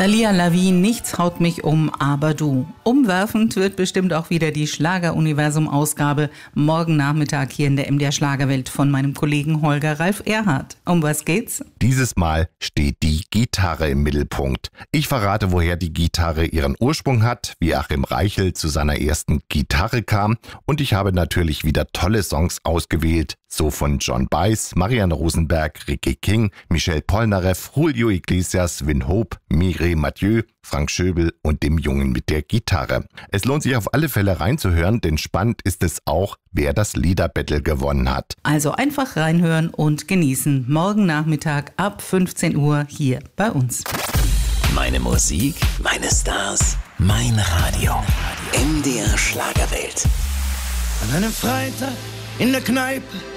Thalia Lavigne, nichts haut mich um, aber du. Umwerfend wird bestimmt auch wieder die Schlager-Universum-Ausgabe morgen Nachmittag hier in der MDR Schlagerwelt von meinem Kollegen Holger Ralf Erhardt. Um was geht's? Dieses Mal steht die Gitarre im Mittelpunkt. Ich verrate, woher die Gitarre ihren Ursprung hat, wie Achim Reichel zu seiner ersten Gitarre kam, und ich habe natürlich wieder tolle Songs ausgewählt, so von John Baez, Marianne Rosenberg, Ricky King, Michel Polnareff, Julio Iglesias, Win Hope, Mireille Mathieu, Frank Schöbel und dem Jungen mit der Gitarre. Es lohnt sich auf alle Fälle reinzuhören, denn spannend ist es auch, wer das Liederbattle gewonnen hat. Also einfach reinhören und genießen. Morgen Nachmittag ab 15 Uhr hier bei uns. Meine Musik, meine Stars, mein Radio. MDR Schlagerwelt. An einem Freitag in der Kneipe